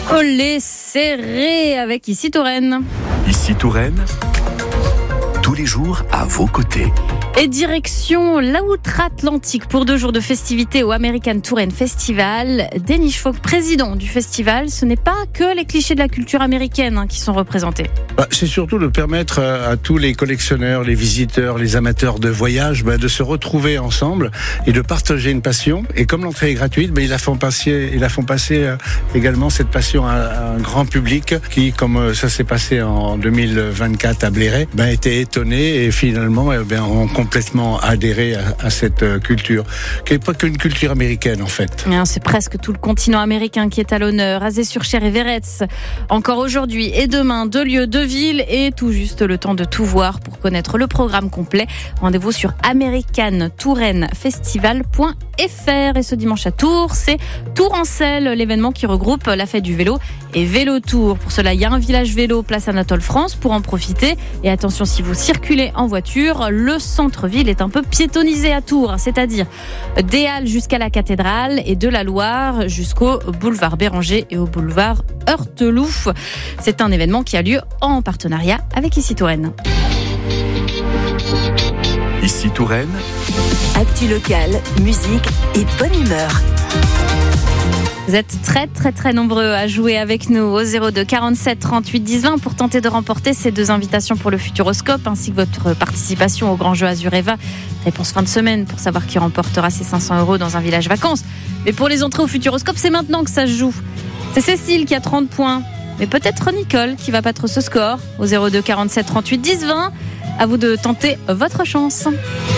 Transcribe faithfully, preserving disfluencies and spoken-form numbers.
Olé serré avec Ici Touraine. Ici Touraine, tous les jours à vos côtés. Et direction l'outre-Atlantique pour deux jours de festivités au American Touraine Festival. Denis Fauque, président du festival, ce n'est pas que les clichés de la culture américaine hein, qui sont représentés. Bah, c'est surtout de permettre à, à tous les collectionneurs, les visiteurs, les amateurs de voyage bah, de se retrouver ensemble et de partager une passion. Et comme l'entrée est gratuite, bah, ils la font passer, ils la font passer euh, également cette passion à, à un grand public qui, comme euh, ça s'est passé en deux mille vingt-quatre à Bléré, bah, était étonné et finalement eh bien, on complètement adhéré à, à cette culture, qui n'est pas qu'une culture américaine en fait. C'est presque tout le continent américain qui est à l'honneur. Azay-sur-Cher et Veretz, encore aujourd'hui et demain, deux lieux, deux villes et tout juste le temps de tout voir. Pour connaître le programme complet, rendez-vous sur american touraine festival point f r. Et ce dimanche à Tours, c'est Tour en selle, l'événement qui regroupe la fête du vélo et Vélo Tour. Pour cela, il y a un village vélo place Anatole France pour en profiter. Et attention, si vous circulez en voiture, le centre-ville est un peu piétonnisé à Tours, c'est-à-dire des Halles jusqu'à la cathédrale et de la Loire jusqu'au boulevard Béranger et au boulevard Heurteloup. C'est un événement qui a lieu en partenariat avec Ici Touraine. Ici Touraine, actu locale, musique et bonne humeur. Vous êtes très très très nombreux à jouer avec nous au zéro deux quarante-sept trente-huit dix vingt pour tenter de remporter ces deux invitations pour le Futuroscope ainsi que votre participation au grand jeu Azureva. Réponse fin de semaine pour savoir qui remportera ces cinq cents euros dans un village vacances. Mais pour les entrées au Futuroscope, c'est maintenant que ça se joue. C'est Cécile qui a trente points, mais peut-être Nicole qui va battre ce score au zéro deux quarante-sept trente-huit dix vingt. À vous de tenter votre chance.